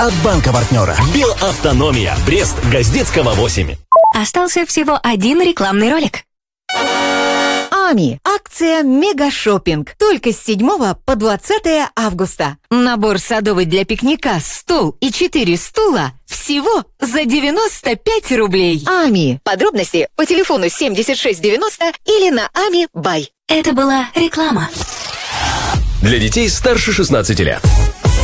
от банка-партнера. Белавтономия. Брест. Газдетского, 8. Остался всего один рекламный ролик. АМИ. Акция «Мегашоппинг». Только с 7 по 20 августа. Набор садовый для пикника, стол и 4 стула всего за 95 рублей. АМИ. Подробности по телефону 7690 или на АМИ Бай. Это была реклама. Для детей старше 16 лет.